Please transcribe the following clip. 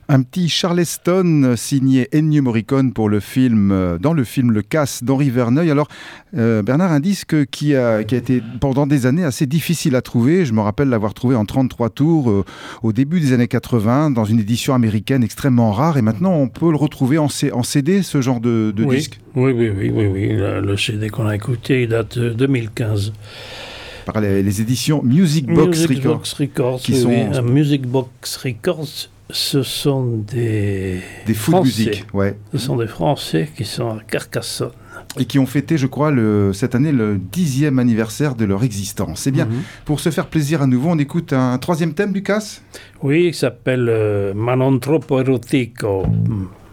Un petit Charleston signé Ennio Morricone pour le film, dans le film Le Casse d'Henri Verneuil. Alors, Bernard, un disque qui a été pendant des années assez difficile à trouver. Je me rappelle l'avoir trouvé en 33 tours au début des années 80 dans une édition américaine extrêmement rare. Et maintenant, on peut le retrouver en CD, ce genre de disque. Oui. Le CD qu'on a écouté, il date de 2015. Par les éditions Music Box Records. Qui sont... Music Box Records, ce sont des fous de musique, ouais. Ce sont des Français qui sont à Carcassonne. Et qui ont fêté, je crois, cette année, le 10e anniversaire de leur existence. Eh bien, pour se faire plaisir à nouveau, on écoute un troisième thème, Lucas ? Oui, il s'appelle Manon troppo erotico.